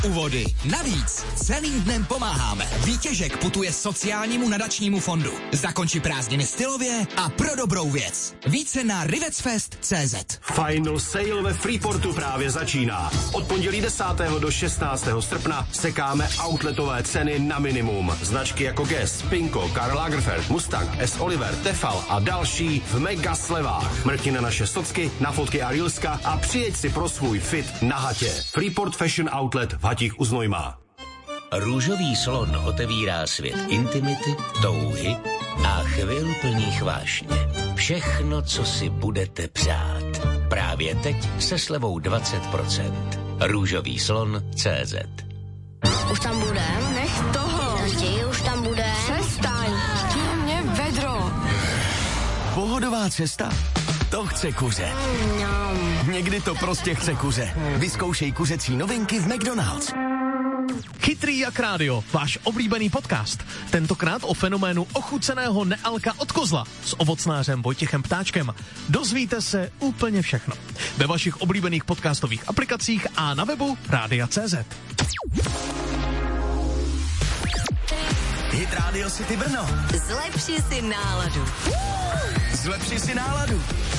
u vody. Navíc celým dnem pomáháme. Výtěžek putuje sociálnímu nadačnímu fondu. Zakonči prázdniny stylově a pro dobrou věc. Více na rivetsfest.cz. Final sale ve Freeportu právě začíná. Od pondělí 10. do 16. srpna sekáme outletové ceny na minimum. Značky jako Guess, Pinko, Karl Lagerfeld, Mustang, S. Oliver, Tefal a další v mega slevách. Mrkni na naše socky, na fotky a reelska a přijeď si pro svůj fit na hatě. Freeport Fashion Outlet v Hatích u Znojma. Růžový slon otevírá svět intimity, touhy a chvil plných vášně. Všechno, co si budete přát. Právě teď se slevou 20%. Růžový slon.cz. Už tam budem? Nech toho. Tati, už tam budem. Přestaň. Chtějí mě vedro. Pohodová cesta? To chce kuře. Někdy to prostě chce kuře. Vyzkoušej kuřecí novinky v McDonald's. Chytrý jak rádio, váš oblíbený podcast. Tentokrát o fenoménu ochuceného nealka od kozla s ovocnářem Vojtěchem Ptáčkem. Dozvíte se úplně všechno. Ve vašich oblíbených podcastových aplikacích a na webu Rádia.cz. Hit Radio City Brno. Zlepši si náladu. Zlepši si náladu.